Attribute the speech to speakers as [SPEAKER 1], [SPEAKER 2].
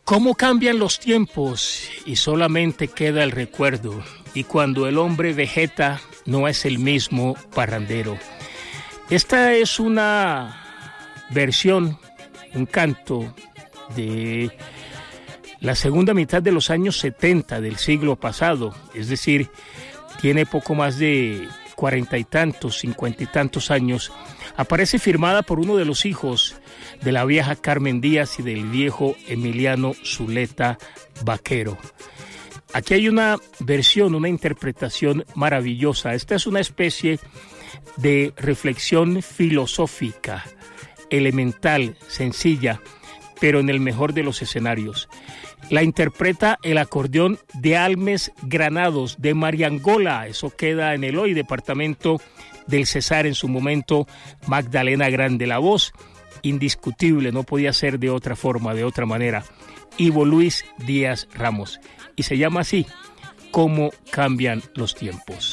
[SPEAKER 1] ¿Cómo cambian los tiempos y solamente queda el recuerdo? Y cuando el hombre vegeta, no es el mismo parrandero. Esta es una versión, un canto de la segunda mitad de los años 70 del siglo pasado, es decir, tiene poco más de 40 y tantos, 50 y tantos años. Aparece firmada por uno de los hijos de la vieja Carmen Díaz y del viejo Emiliano Zuleta Vaquero. Aquí hay una versión, una interpretación maravillosa. Esta es una especie de reflexión filosófica, elemental, sencilla, pero en el mejor de los escenarios. La interpreta el acordeón de Almes Granados de Mariangola. Eso queda en el hoy departamento del Cesar, en su momento Magdalena Grande. La voz indiscutible, no podía ser de otra forma, de otra manera. Ivo Luis Díaz Ramos. Y se llama así, ¿Cómo cambian los tiempos?